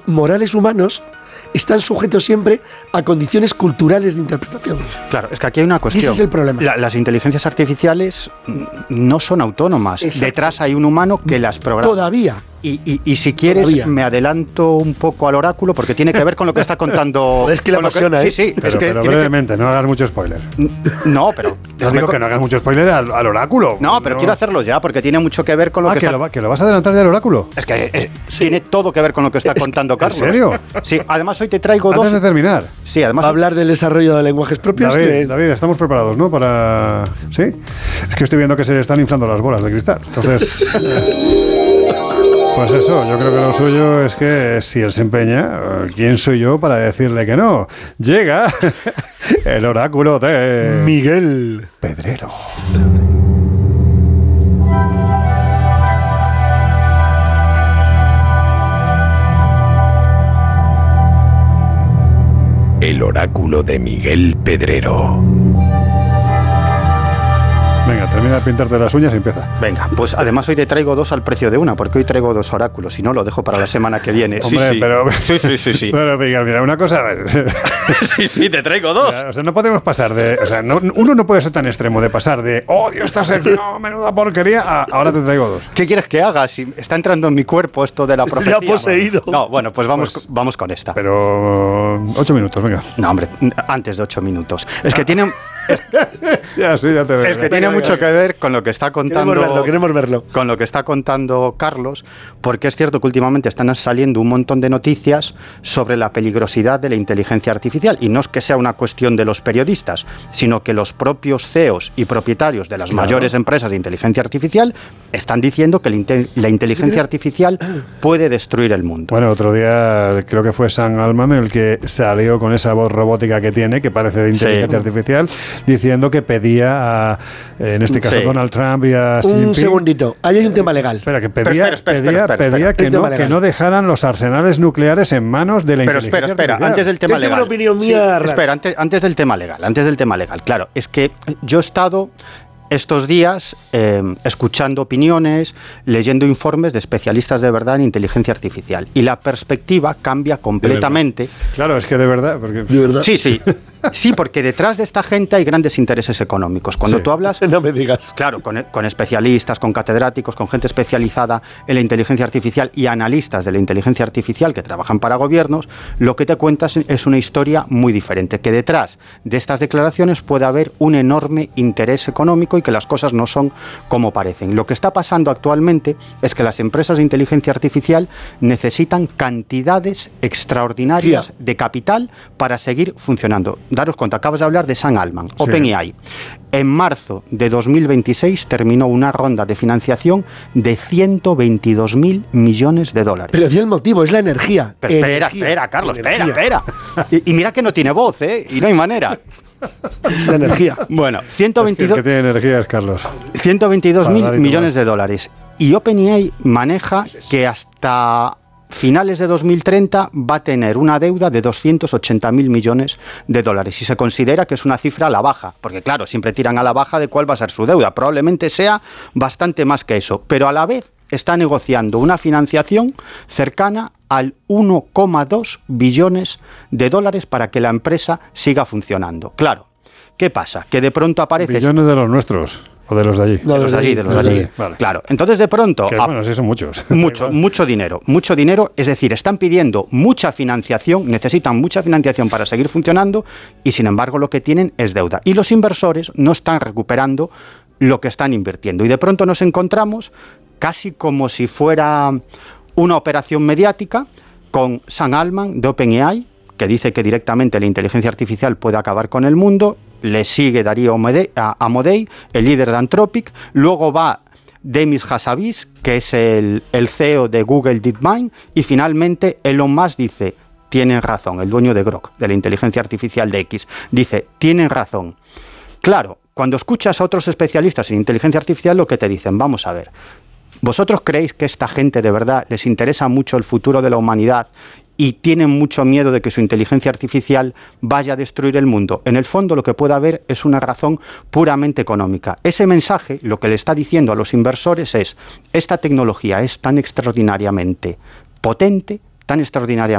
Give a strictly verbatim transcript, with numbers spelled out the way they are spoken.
morales humanos están sujetos siempre a condiciones culturales de interpretación. Claro, es que aquí hay una cuestión. Y ese es el problema. La, las inteligencias artificiales no son autónomas. Exacto. Detrás hay un humano que las programa. Todavía. Y, y, y si quieres, Todavía. me adelanto un poco al oráculo porque tiene que ver con lo que está contando. Es que le apasiona, que, ¿eh? Sí, sí. Pero, es que pero brevemente, que... no hagas mucho spoiler. No, pero. No digo que no hagas mucho spoiler al, al oráculo. No, pero no. quiero hacerlo ya porque tiene mucho que ver con lo ah, que. que, está... lo va, que lo vas a adelantar ya al oráculo. Es que eh, sí. tiene todo que ver con lo que está es contando que, Carlos. ¿En serio? Sí, además hoy te traigo Antes dos. Antes de terminar. Sí, además. Va a hablar del desarrollo de lenguajes propios. David, que... David, estamos preparados, ¿no? Para. ¿Sí? Es que estoy viendo que se le están inflando las bolas de cristal. Entonces. Pues eso, yo creo que lo suyo es que si él se empeña, ¿quién soy yo para decirle que no? Llega el oráculo de Miguel Pedrero. El oráculo de Miguel Pedrero. Venga, termina de pintarte las uñas y empieza. Venga, pues además hoy te traigo dos al precio de una, porque hoy traigo dos oráculos, si no lo dejo para la semana que viene. Hombre, sí, sí. pero... sí, sí, sí, sí. Pero, mira, mira, una cosa... A ver. sí, sí, te traigo dos. Mira, o sea, no podemos pasar de... O sea, no, uno no puede ser tan extremo de pasar de odio esta sección, menuda porquería, a ahora te traigo dos. ¿Qué quieres que haga? Si está entrando en mi cuerpo esto de la profecía. Ya poseído. No, bueno, pues vamos, pues, vamos con esta. Pero... Ocho minutos, venga. No, hombre, antes de ocho minutos. Es que tiene... Es, ya, sí, ya te veo. Es que tiene mucho que ver con lo que está contando. Queremos verlo, queremos verlo. Con lo que está contando Carlos, porque es cierto que últimamente están saliendo un montón de noticias sobre la peligrosidad de la inteligencia artificial. Y no es que sea una cuestión de los periodistas, sino que los propios C E Os y propietarios de las claro. mayores empresas de inteligencia artificial están diciendo que la, inte la inteligencia artificial puede destruir el mundo. Bueno, otro día creo que fue Sam Altman el que salió con esa voz robótica que tiene, que parece de inteligencia sí. artificial, diciendo que pedía a, en este caso, sí. Donald Trump y a Xi Jinping. Un segundito, ahí hay un tema legal. Espera, que pedía, espera, espera, pedía, espera, espera, pedía espera, que, no, que no dejaran los arsenales nucleares en manos de la pero inteligencia espera, espera, artificial. antes del tema Yo legal. tengo una opinión mía. Sí, espera, antes, antes del tema legal, antes del tema legal. Claro, es que yo he estado estos días eh, escuchando opiniones, leyendo informes de especialistas de verdad en inteligencia artificial y la perspectiva cambia completamente. Claro, es que de verdad, porque... ¿De verdad? Sí, sí. Sí, porque detrás de esta gente hay grandes intereses económicos. Cuando sí. tú hablas... No me digas. Claro, con, con especialistas, con catedráticos, con gente especializada en la inteligencia artificial y analistas de la inteligencia artificial que trabajan para gobiernos, lo que te cuentas es una historia muy diferente, que detrás de estas declaraciones puede haber un enorme interés económico y que las cosas no son como parecen. Lo que está pasando actualmente es que las empresas de inteligencia artificial necesitan cantidades extraordinarias sí. de capital para seguir funcionando. Daros cuenta, acabas de hablar de Sam Altman, sí. OpenAI. En marzo de dos mil veintiséis terminó una ronda de financiación de ciento veintidós mil millones de dólares. Pero decía el motivo, es la energía. Pero espera, energía, espera, Carlos, energía. espera, espera. Y, y mira que no tiene voz, ¿eh? Y no hay manera. Es la energía. Bueno, ciento veintidós... Es que el que tiene energía es Carlos. ciento veintidós mil millones de dólares. Y OpenAI maneja que hasta finales de dos mil treinta va a tener una deuda de doscientos ochenta mil millones de dólares y se considera que es una cifra a la baja, porque claro, siempre tiran a la baja de cuál va a ser su deuda, probablemente sea bastante más que eso, pero a la vez está negociando una financiación cercana al uno coma dos billones de dólares para que la empresa siga funcionando. Claro, ¿qué pasa? Que de pronto aparece... Billones de los nuestros. ¿O de los de allí? No, de los de allí, de los de allí. Vale. Claro. Entonces, de pronto... Que, bueno, sí son muchos. Mucho, mucho dinero. Mucho dinero, es decir, están pidiendo mucha financiación, necesitan mucha financiación para seguir funcionando y, sin embargo, lo que tienen es deuda. Y los inversores no están recuperando lo que están invirtiendo. Y de pronto nos encontramos casi como si fuera una operación mediática con Sam Altman de OpenAI, que dice que directamente la inteligencia artificial puede acabar con el mundo. Le sigue Darío Amodei, el líder de Anthropic. Luego va Demis Hassabis, que es el, el C E O de Google DeepMind. Y finalmente Elon Musk dice, tienen razón, el dueño de Grok, de la inteligencia artificial de X, dice, tienen razón. Claro, cuando escuchas a otros especialistas en inteligencia artificial, lo que te dicen, vamos a ver, ¿vosotros creéis que esta gente de verdad les interesa mucho el futuro de la humanidad y tienen mucho miedo de que su inteligencia artificial vaya a destruir el mundo? En el fondo lo que puede haber es una razón puramente económica. Ese mensaje lo que le está diciendo a los inversores es, esta tecnología es tan extraordinariamente potente, tan extraordinariamente